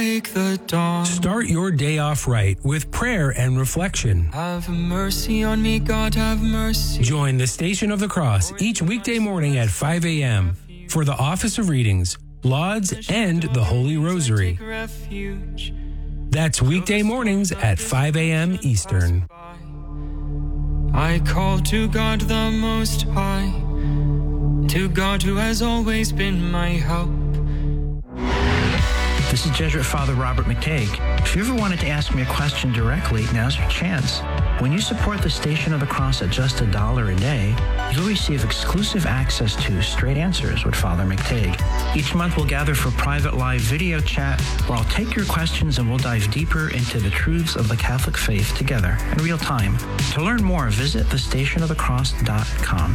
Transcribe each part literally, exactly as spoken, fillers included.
The dawn. Start your day off right with prayer and reflection. Have mercy on me, God, have mercy. Join the Station of the Cross each weekday morning at five a.m. for the Office of Readings, Lauds, and the Holy Rosary. That's weekday mornings at five a.m. Eastern. I call to God the Most High, to God who has always been my help. This is Jesuit Father Robert McTague. If you ever wanted to ask me a question directly, now's your chance. When you support the Station of the Cross at just a dollar a day, you'll receive exclusive access to Straight Answers with Father McTague. Each month we'll gather for private live video chat where I'll take your questions and we'll dive deeper into the truths of the Catholic faith together in real time. To learn more, visit the station of the cross dot com.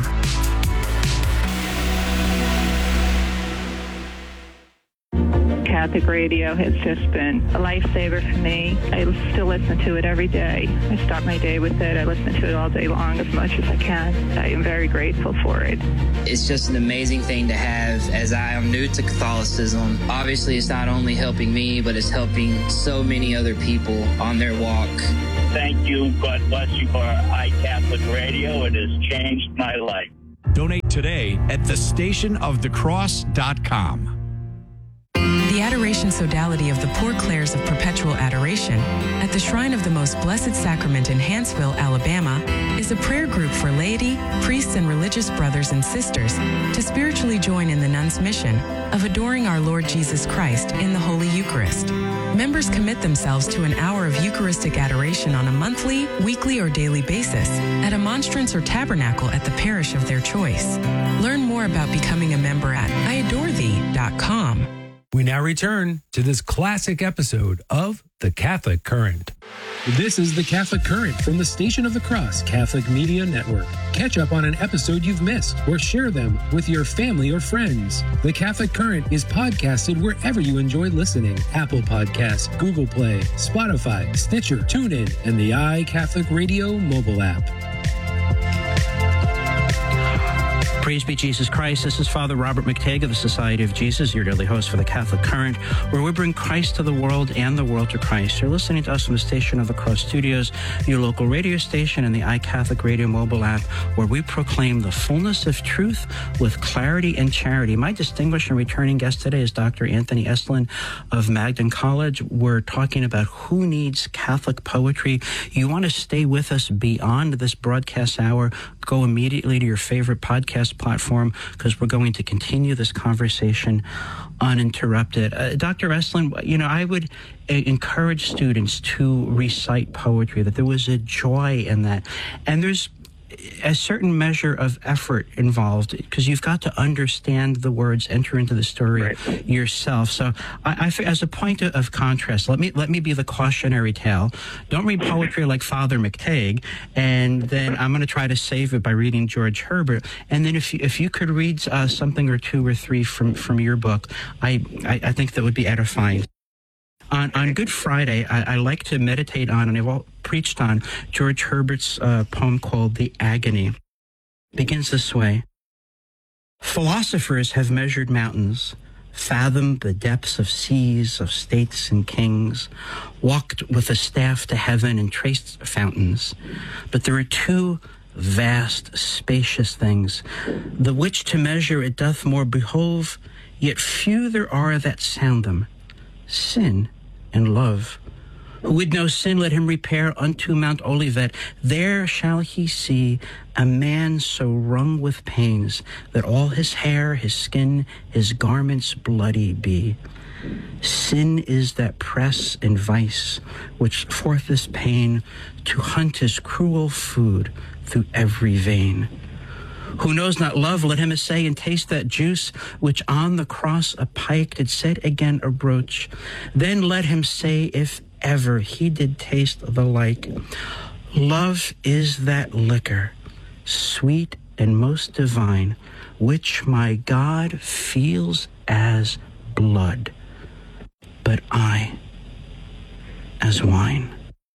Catholic radio has just been a lifesaver for me. I still listen to it every day. I start my day with it. I listen to it all day long as much as I can. I am very grateful for it. It's just an amazing thing to have as I am new to Catholicism. Obviously, it's not only helping me, but it's helping so many other people on their walk. Thank you. God bless you for iCatholic Radio. It has changed my life. Donate today at the station of the cross dot com. The Adoration Sodality of the Poor Clares of Perpetual Adoration at the Shrine of the Most Blessed Sacrament in Hanceville, Alabama, is a prayer group for laity, priests, and religious brothers and sisters to spiritually join in the nuns' mission of adoring our Lord Jesus Christ in the Holy Eucharist. Members commit themselves to an hour of Eucharistic adoration on a monthly, weekly, or daily basis at a monstrance or tabernacle at the parish of their choice. Learn more about becoming a member at I adore thee dot com. We now return to this classic episode of The Catholic Current. This is The Catholic Current from the Station of the Cross Catholic Media Network. Catch up on an episode you've missed or share them with your family or friends. The Catholic Current is podcasted wherever you enjoy listening. Apple Podcasts, Google Play, Spotify, Stitcher, TuneIn, and the iCatholic Radio mobile app. Praise be Jesus Christ. This is Father Robert McTague of the Society of Jesus, your daily host for the Catholic Current, where we bring Christ to the world and the world to Christ. You're listening to us from the Station of the Cross Studios, your local radio station, and the iCatholic Radio mobile app, where we proclaim the fullness of truth with clarity and charity. My distinguished and returning guest today is Doctor Anthony Estlin of Magdalen College. We're talking about who needs Catholic poetry. You want to stay with us beyond this broadcast hour, go immediately to your favorite podcast platform, because we're going to continue this conversation uninterrupted. Uh, Doctor Estlin, you know, I would uh, encourage students to recite poetry, that there was a joy in that. And there's a certain measure of effort involved, because you've got to understand the words, enter into the story right. yourself. So, I, I, as a point of, of contrast, let me let me be the cautionary tale. Don't read poetry like Father McTague, and then I'm going to try to save it by reading George Herbert. And then, if you, if you could read uh, something or two or three from from your book, I I, I think that would be edifying. On, on Good Friday, I, I like to meditate on, and I've all preached on, George Herbert's uh, poem called The Agony. It begins this way. Philosophers have measured mountains, fathomed the depths of seas, of states and kings, walked with a staff to heaven and traced fountains. But there are two vast, spacious things, the which to measure it doth more behove, yet few there are that sound them, sin and love. Who would know sin, let him repair unto Mount Olivet. There shall he see a man so wrung with pains that all his hair, his skin, his garments bloody be. Sin is that press and vice which fortheth pain to hunt his cruel food through every vein. Who knows not love, let him essay and taste that juice which on the cross a pike did set again a broach. Then let him say, if ever he did taste the like. Love is that liquor, sweet and most divine, which my God feels as blood, but I as wine.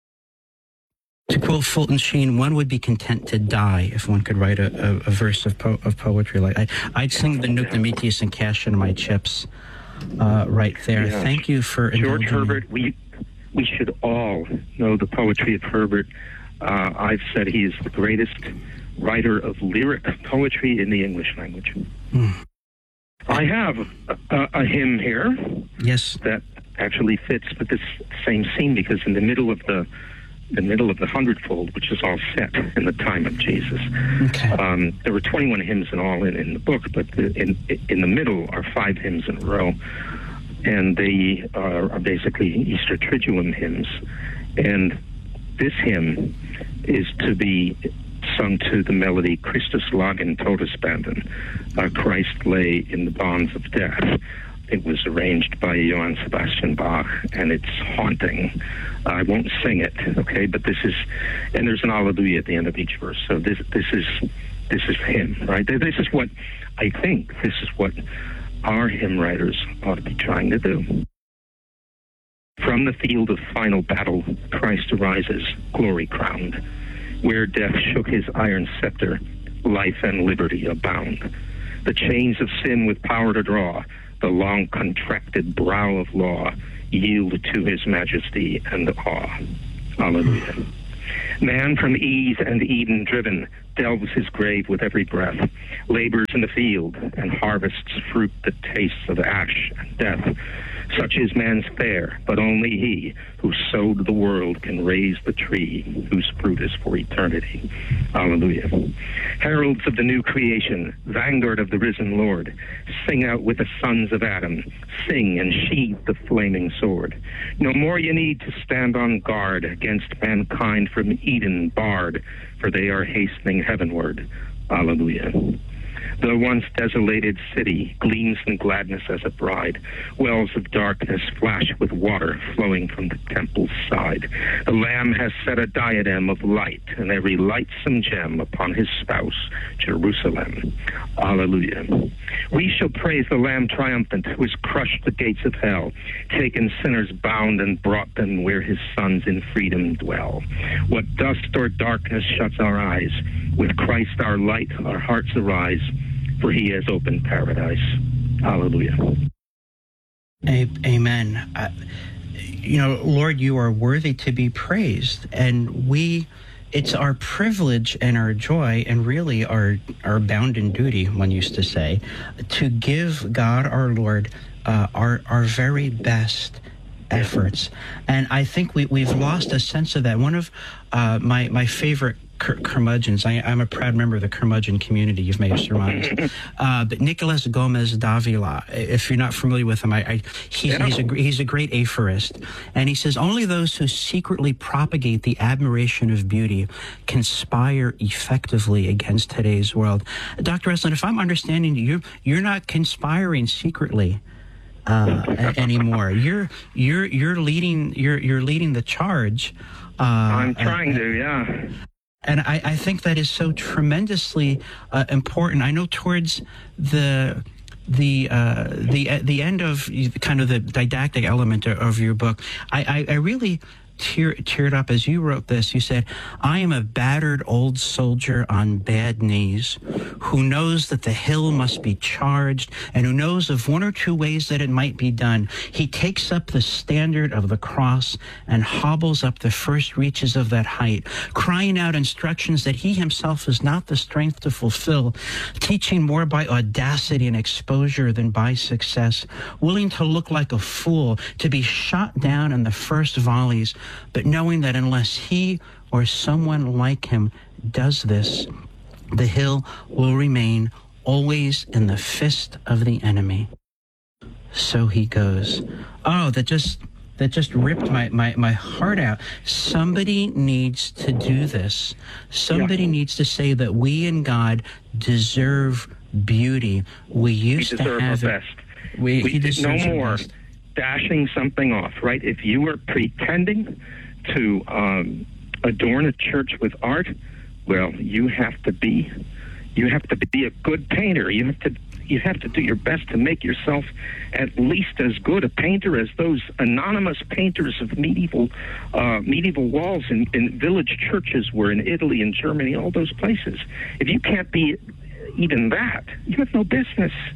To quote Fulton Sheen, one would be content to die if one could write a, a, a verse of, po- of poetry like I, I'd sing the Nunc Dimittis and cash in my chips. uh, right there. Yeah. Thank you for George indulging Herbert. We we should all know the poetry of Herbert. Uh, I've said he is the greatest writer of lyric poetry in the English language. Mm. I have a, a hymn here. Yes. That actually fits with this same scene, because in the middle of the the middle of the hundredfold, which is all set in the time of Jesus. Okay. Um, there were twenty-one hymns in all in, in the book, but the, in in the middle are five hymns in a row, and they are, are basically Easter Triduum hymns. And this hymn is to be sung to the melody Christus lag in Todesbanden, uh, Christ lay in the bonds of death. It was arranged by Johann Sebastian Bach, and it's haunting. I won't sing it, okay? But this is, and there's an Alleluia at the end of each verse. So this this is this is him, right? This is what I think. This is what our hymn writers ought to be trying to do. From the field of final battle, Christ arises, glory crowned. Where death shook his iron scepter, life and liberty abound. The chains of sin with power to draw, the long contracted brow of law, yield to his majesty and awe. Hallelujah. Man from ease and Eden driven, delves his grave with every breath, labors in the field, and harvests fruit that tastes of ash and death. Such is man's fare, but only he who sowed the world can raise the tree whose fruit is for eternity. Hallelujah. Heralds of the new creation, vanguard of the risen Lord, sing out with the sons of Adam, sing and sheathe the flaming sword. No more you need to stand on guard against mankind from Eden barred, for they are hastening heavenward. Hallelujah. The once desolated city gleams in gladness as a bride. Wells of darkness flash with water flowing from the temple's side. The Lamb has set a diadem of light and every lightsome gem upon his spouse, Jerusalem. Alleluia. We shall praise the Lamb triumphant, who has crushed the gates of hell, taken sinners bound and brought them where his sons in freedom dwell. What dust or darkness shuts our eyes, with Christ our light our hearts arise, for he has opened paradise. Hallelujah. Amen. Uh, you know, Lord, you are worthy to be praised, and we, it's our privilege and our joy, and really our, our bounden duty, one used to say, to give God our Lord uh, our, our very best efforts. And I think we, we've lost a sense of that. One of uh, my, my favorite Cur- curmudgeons. I, I'm a proud member of the curmudgeon community, you may have surmised. Uh, but Nicolas Gomez Davila, if you're not familiar with him, I, I, he's, he's, a, he's a great aphorist. And he says, only those who secretly propagate the admiration of beauty conspire effectively against today's world. Doctor Eslin, if I'm understanding you, you're, you're not conspiring secretly uh, anymore. You're you're you're leading you're you're leading the charge. Uh, I'm trying uh, to, yeah. And I, I think that is so tremendously uh, important. I know towards the the uh, the the end of kind of the didactic element of your book, I, I, I really tear, teared up as you wrote this. You said, I am a battered old soldier on bad knees who knows that the hill must be charged and who knows of one or two ways that it might be done. He takes up the standard of the cross and hobbles up the first reaches of that height, crying out instructions that he himself has not the strength to fulfill, teaching more by audacity and exposure than by success, willing to look like a fool, to be shot down in the first volleys, but knowing that unless he or someone like him does this, the hill will remain always in the fist of the enemy. So he goes. Oh, that just that just ripped my, my, my heart out. Somebody needs to do this. Somebody yeah. needs to say that we in God deserve beauty. We used we to have our it. Best. We, we did no more dashing something off, right? If you were pretending to um, adorn a church with art, well, you have to be you have to be a good painter. You have to you have to do your best to make yourself at least as good a painter as those anonymous painters of medieval uh, medieval walls in, in village churches were in Italy and Germany, all those places. If you can't be even that, you have no business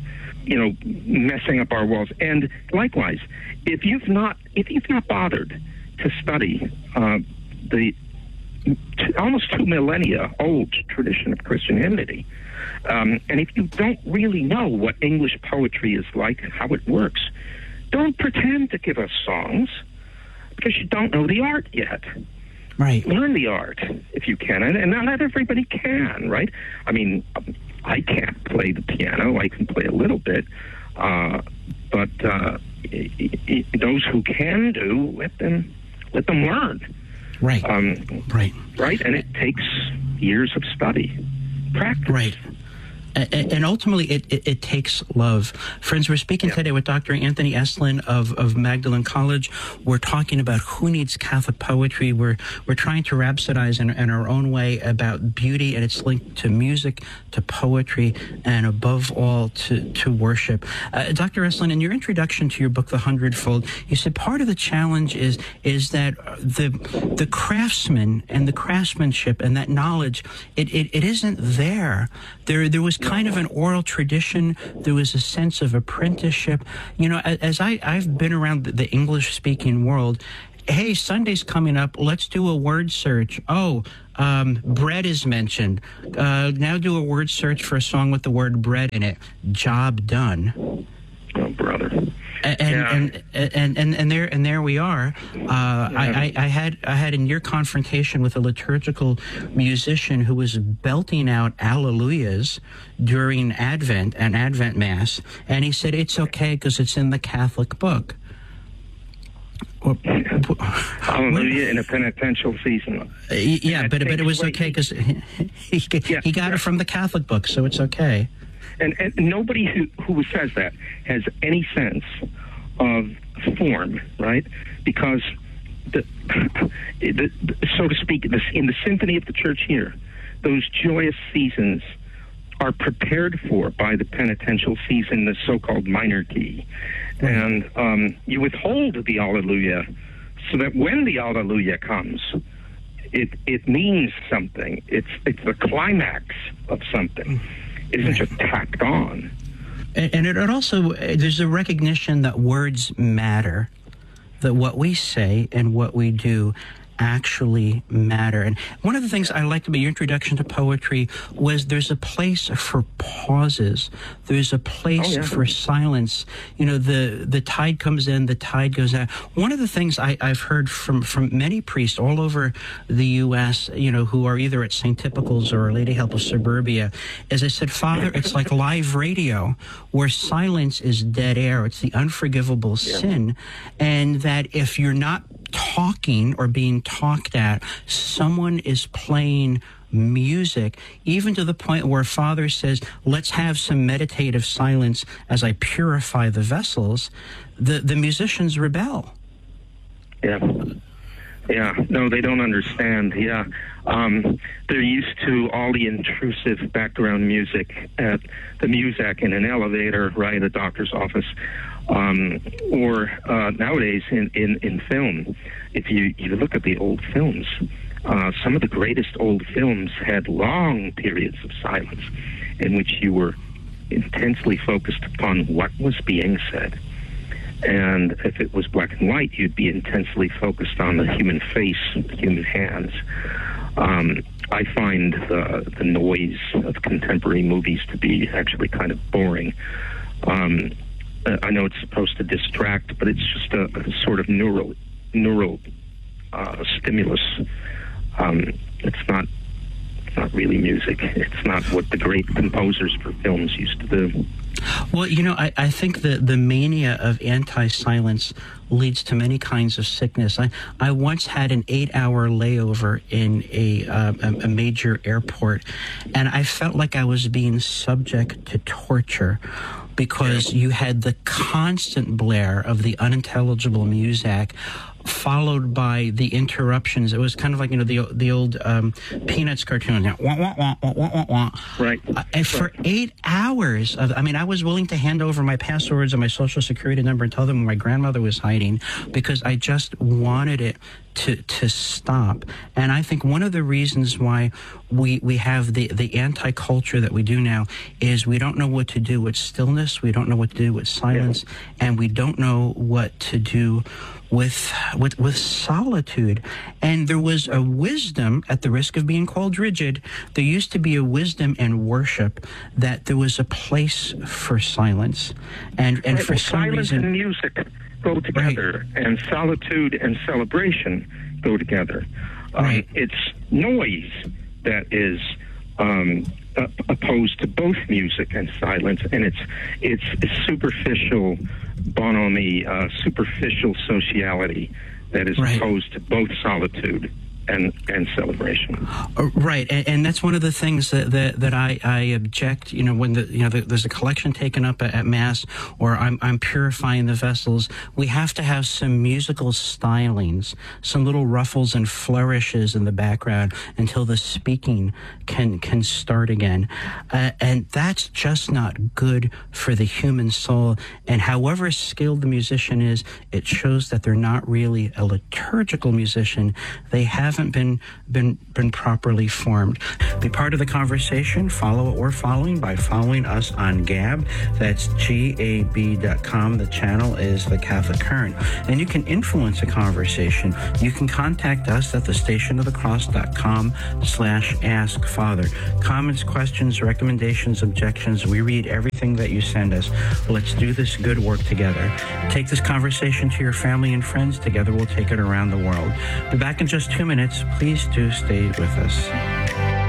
you know, messing up our walls. And likewise, if you've not if you've not bothered to study uh, the t- almost two millennia old tradition of Christian hymnody, um, and if you don't really know what English poetry is like, how it works, don't pretend to give us songs because you don't know the art yet. Right. Learn the art if you can, and, and not everybody can, right? I mean, I can't play the piano. I can play a little bit, uh, but uh, it, it, those who can do, let them let them learn. Right. Um, right. Right, and it takes years of study, practice. Right. And ultimately, it, it, it takes love. Friends, we're speaking yeah. today with Doctor Anthony Estlin of, of Magdalen College. We're talking about who needs Catholic poetry. We're we're trying to rhapsodize in, in our own way about beauty and its link to music, to poetry, and above all, to, to worship. Uh, Doctor Estlin, in your introduction to your book, The Hundredfold, you said part of the challenge is is that the the craftsman and the craftsmanship and that knowledge, it, it, it isn't there. There there was kind of an oral tradition. There was a sense of apprenticeship. You know, as I, I've been around the English-speaking world, hey, Sunday's coming up, let's do a word search. Oh, um, bread is mentioned. Uh, now do a word search for a song with the word bread in it. Job done. Oh, brother. And, yeah. and, and and and there and there we are. Uh, yeah. I, I, I had I had in your confrontation with a liturgical musician who was belting out alleluias during Advent and Advent Mass, and he said it's okay because it's in the Catholic book. Hallelujah in a penitential season. Uh, yeah, but but it was okay because he he, yeah, he got yeah. it from the Catholic book, so it's okay. And, and nobody who, who says that has any sense of form, right? Because, the, the, the, so to speak, the, in the symphony of the church here, those joyous seasons are prepared for by the penitential season, the so-called minor key. Right. And um, you withhold the Alleluia so that when the Alleluia comes, it it means something. It's it's the climax of something. It isn't just tacked on. And, and it also, there's a recognition that words matter, that what we say and what we do actually matter. And one of the things I liked about your introduction to poetry was there's a place for pauses. There's a place oh, yeah. for silence. You know, the, the tide comes in, the tide goes out. One of the things I, I've heard from, from many priests all over the U S, you know, who are either at Saint Typical's or Lady Help of Suburbia, is I said, Father, it's like live radio where silence is dead air. It's the unforgivable yeah. sin. And that if you're not talking or being talked at, someone is playing music, even to the point where Father says, let's have some meditative silence as I purify the vessels. The, the musicians rebel. Yeah. Yeah. No, they don't understand. Yeah. Um, they're used to all the intrusive background music at the Muzak in an elevator, right, a doctor's office. Um, or uh, nowadays in, in, in film, if you, you look at the old films, uh, some of the greatest old films had long periods of silence in which you were intensely focused upon what was being said. And if it was black and white, you'd be intensely focused on the human face, the human hands. Um, I find the, the noise of contemporary movies to be actually kind of boring. Um, I know it's supposed to distract, but it's just a, a sort of neural neural uh, stimulus. Um, it's not it's not really music. It's not what the great composers for films used to do. Well, you know, I, I think the, the mania of anti-silence leads to many kinds of sickness. I, I once had an eight-hour layover in a, uh, a, a major airport, and I felt like I was being subject to torture because you had the constant blare of the unintelligible music followed by the interruptions. It was kind of like, you know, the the old um, Peanuts cartoon. Wah, wah, wah, wah, wah, wah, wah. Right. Uh, and for right. eight hours, of, I mean, I was willing to hand over my passwords and my social security number and tell them where my grandmother was hiding because I just wanted it to to stop. And I think one of the reasons why we we have the the anti-culture that we do now is we don't know what to do with stillness, we don't know what to do with silence, yeah. and we don't know what to do with with with solitude. And there was a wisdom, at the risk of being called rigid, there used to be a wisdom in worship that there was a place for silence, and and right, for well, some silence reason and music go together, right. and solitude and celebration go together. Right. Um, it's noise that is um, uh, opposed to both music and silence, and it's it's, it's superficial bonhomie, uh, superficial sociality that is right. opposed to both solitude and and celebration. Uh, right, and, and that's one of the things that that, that I, I object. You know, when the you know the, there's a collection taken up at, at Mass, or I'm I'm purifying the vessels. We have to have some musical stylings, some little ruffles and flourishes in the background until the speaking can can start again, uh, and that's just not good for the human soul. And however skilled the musician is, it shows that they're not really a liturgical musician. They have haven't been been been properly formed. Be part of the conversation. Follow what we're following by following us on Gab. That's G A B dot com. The channel is The Catholic Current. And you can influence the conversation. You can contact us at the station of the cross dot com slash ask father. Comments, questions, recommendations, objections. We read everything that you send us. Let's do this good work together. Take this conversation to your family and friends. Together we'll take it around the world. Be back in just two minutes. Please do stay with us.